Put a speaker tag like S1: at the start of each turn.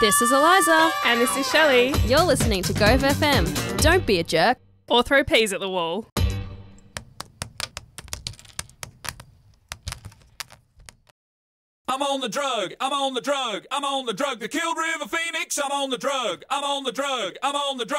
S1: This is Eliza.
S2: And this is Shelley.
S1: You're listening to Gove FM. Don't be a jerk.
S2: Or throw peas at the wall.
S3: I'm on the drug, I'm on the drug, I'm on the drug that killed River Phoenix. I'm on the drug, I'm on the drug, I'm on the drug.